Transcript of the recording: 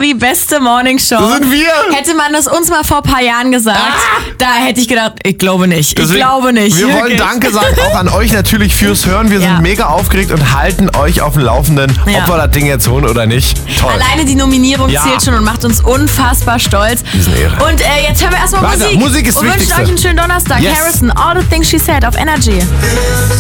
Kategorie Beste Morning Show. Das sind wir. Hätte man das uns mal vor ein paar Jahren gesagt, da hätte ich gedacht, ich glaube nicht. Deswegen, ich glaube nicht. Wir wollen Wirklich. Danke sagen, auch an euch natürlich fürs Hören. Wir sind mega aufgeregt und halten euch auf dem Laufenden, ob wir das Ding jetzt holen oder nicht. Toll. Alleine die Nominierung zählt schon und macht uns unfassbar stolz. Ehre. Und jetzt hören wir erstmal Weiter. Musik. Musik ist das und wünschen Wichtigste. euch einen schönen Donnerstag. Yes. Harrison, All the Things She Said auf Energy.